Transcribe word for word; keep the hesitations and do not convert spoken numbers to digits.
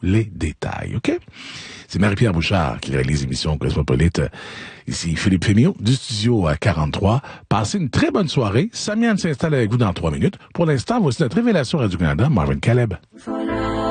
les détails, OK? C'est Marie-Pierre Bouchard qui réalise l'émission Cosmopolite. Ici, Philippe Fémio, du studio à quarante-trois. Passez une très bonne soirée. Samian s'installe avec vous dans trois minutes. Pour l'instant, voici notre révélation Radio-Canada, Marvin Caleb.